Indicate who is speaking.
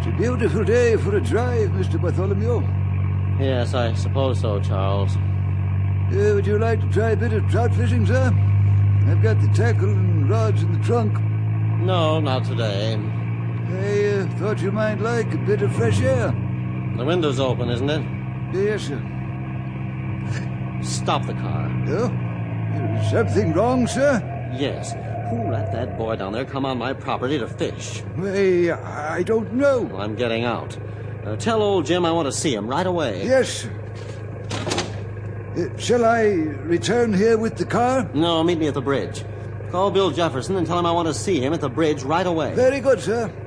Speaker 1: It's a beautiful day for a drive, Mr. Bartholomew.
Speaker 2: Yes, I suppose so, Charles.
Speaker 1: Would you like to try a bit of trout fishing, sir? I've got the tackle and rods in the trunk.
Speaker 2: No, not today.
Speaker 1: I thought you might like a bit of fresh air.
Speaker 2: The window's open, isn't it?
Speaker 1: Yes, sir.
Speaker 2: Stop the car.
Speaker 1: Oh? Is something wrong, sir?
Speaker 2: Yes. Who let that boy down there come on my property to fish?
Speaker 1: Why, I don't know.
Speaker 2: Well, I'm getting out. Tell old Jim I want to see him right away.
Speaker 1: Yes, sir. Shall I return here with the car?
Speaker 2: No, meet me at the bridge. Call Bill Jefferson and tell him I want to see him at the bridge right away.
Speaker 1: Very good, sir.